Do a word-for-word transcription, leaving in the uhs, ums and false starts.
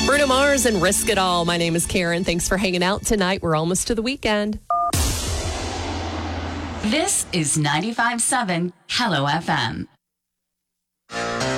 Bruno Mars and Risk It All. My name is Karen. Thanks for hanging out tonight. We're almost to the weekend. This is ninety-five point seven Hello F M.